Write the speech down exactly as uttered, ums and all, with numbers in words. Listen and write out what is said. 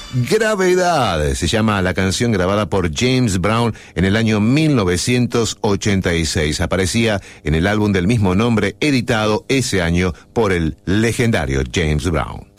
Gravedad se llama la canción grabada por James Brown en el año mil novecientos ochenta y seis. Aparecía en el álbum del mismo nombre editado ese año por el legendario James Brown.